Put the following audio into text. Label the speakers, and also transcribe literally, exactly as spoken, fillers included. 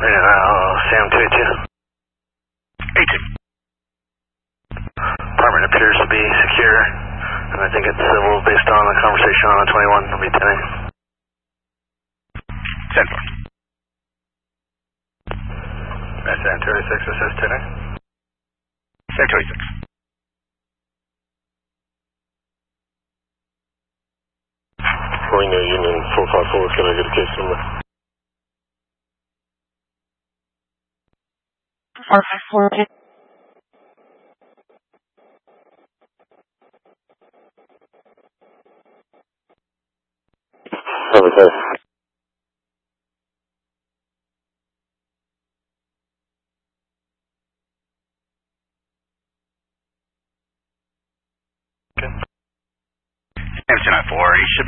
Speaker 1: Right now, Sam two two.
Speaker 2: eight two.
Speaker 1: Apartment appears to be secure, and I think it's civil based on the conversation on the twenty-one. It'll be ten A.
Speaker 2: ten four.
Speaker 1: That's Sam two eighty-six, it says ten A.
Speaker 2: Sam two eighty-six.
Speaker 1: Reno Union four five four, can I get a case number?
Speaker 3: four five four, okay.
Speaker 1: Okay.
Speaker 2: Sam two nine four, he should be